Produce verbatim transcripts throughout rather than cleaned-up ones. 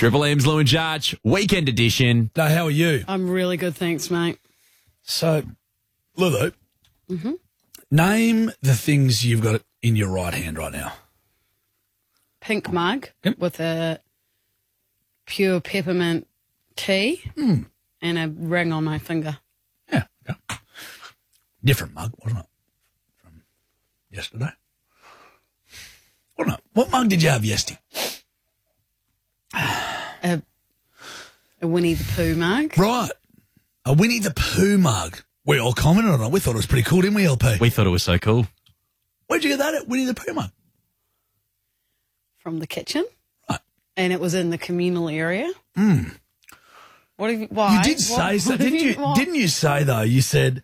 Triple M's Lou and Jarch, weekend edition. No, how are you? I'm really good, thanks, mate. So, Lulu, Mm-hmm. name the things you've got in your right hand right now. Pink mug Yep. with a pure peppermint tea Mm. and a ring on my finger. Yeah, okay. Different mug, wasn't it, from yesterday? Wasn't it? What mug did you have yesterday? A, a Winnie the Pooh mug. Right, a Winnie the Pooh mug. We all commented on it. We thought it was pretty cool, didn't we, L P? We thought it was so cool. Where'd you get that at, Winnie the Pooh mug? From the kitchen. Right. And it was in the communal area. Mm. What have you, why? You did What- say so, what have didn't you? what? Didn't you say though? You said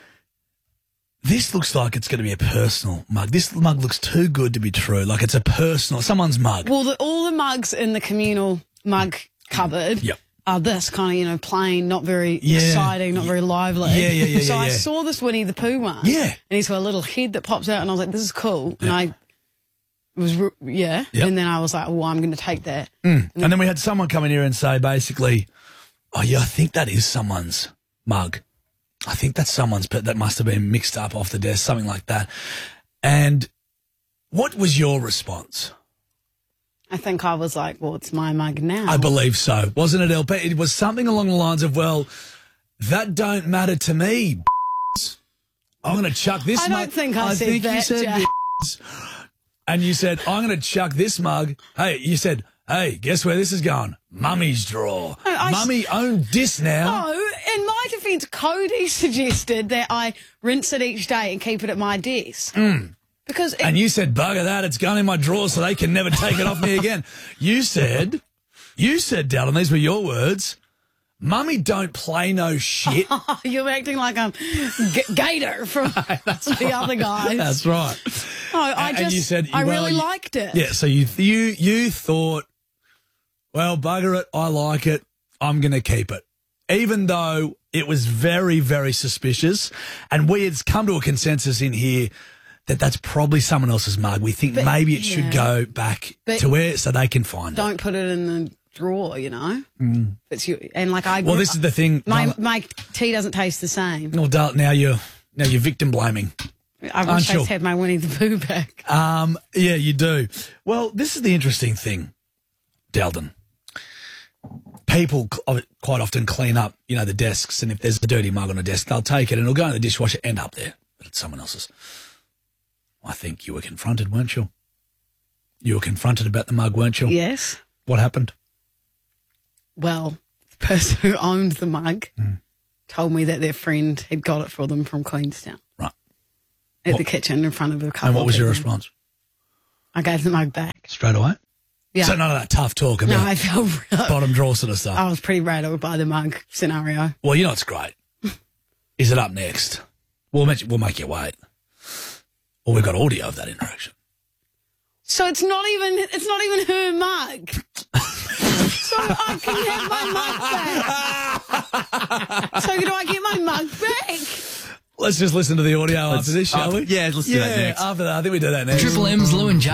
this looks like it's going to be a personal mug. This mug looks too good to be true. Like it's a personal someone's mug. Well, the, all the mugs in the communal mug cupboard Yep. are this kind of, you know, plain, not very Yeah. exciting, not very lively. Yeah, yeah, yeah, So yeah, I yeah. saw this Winnie the Pooh mug. Yeah. And he's got a little head that pops out, and I was like, this is cool. And I was, re- yeah. Yep. And then I was like, well, I'm going to take that. Mm. And then we had someone come in here and say basically, oh yeah, I think that is someone's mug. I think that's someone's, but that must have been mixed up off the desk, something like that. And what was your response? I think I was like, well, it's my mug now. I believe so. Wasn't it, L P? It was something along the lines of, well, that don't matter to me. I'm going to chuck this I don't mug. think I said think you that, said Jack. And you said, I'm going to chuck this mug. Hey, you said, hey, guess where this is going? Mummy's drawer. I- Mummy owned this now. Oh, in my defence, Cody suggested that I rinse it each day and keep it at my desk. Because it, And you said, bugger that, it's going in my drawer so they can never take it off me again. You said, you said, Dallin, these were your words, Mummy don't play no shit. you're acting like I'm G- Gator from the other guys. That's right. No, I And- just, and you said, I well, really you- liked it. Yeah, so you you you thought, well, bugger it, I like it, I'm going to keep it. Even though it was very, very suspicious, and we had come to a consensus in here that that's probably someone else's mug. We think But, maybe it yeah. should go back But to where so they can find it. Don't put it in the drawer, you know. It's you, and like I. Well, this is the thing. my Dal- my tea doesn't taste the same. well, Dal- now you're now you're victim blaming. I Aren't wish I you? had my Winnie the Pooh back. Um, yeah, you do. Well, this is the interesting thing, Dalton. People cl- quite often clean up, you know, the desks, and if there's a dirty mug on a desk, they'll take it and it'll go in the dishwasher, end up there, but it's someone else's. I think you were confronted, weren't you? You were confronted about the mug, weren't you? Yes. What happened? Well, the person who owned the mug Hmm. told me that their friend had got it for them from Queenstown Right. at What- the kitchen in front of a couple. And what of was your people. response? I gave the mug back. Straight away? Yeah. So none of that tough talk no, about I felt real, bottom drawer sort of stuff. I was pretty rattled by the mug scenario. Well, you know what's great? Is it up next? We'll make, we'll make you wait. Or we've got audio of that interaction. So it's not even it's not even her mug. So I can have my mug back. So do I get my mug back? Let's just listen to the audio after this, shall we? yeah, let's do that Yeah, next. after that. I think we do that next. Triple M's Lou and Jarch.